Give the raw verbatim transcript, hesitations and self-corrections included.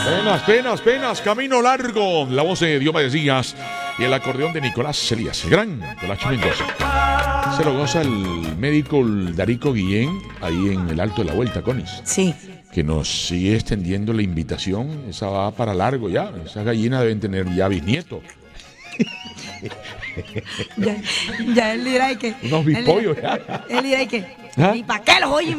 Penas, penas, penas, camino largo. La voz de Dioma Díaz y el acordeón de Nicolás Elías, el gran Nicolás Mendoza. Se lo goza el médico Darico Guillén ahí en el Alto de la Vuelta, Conis. Sí. Que nos sigue extendiendo la invitación. Esa va para largo ya. Esas gallinas deben tener ya bisnietos. Ya, ya él dirá que. Unos bispollos ya. Él dirá que. ¿Ah? ¿Y para qué los oye?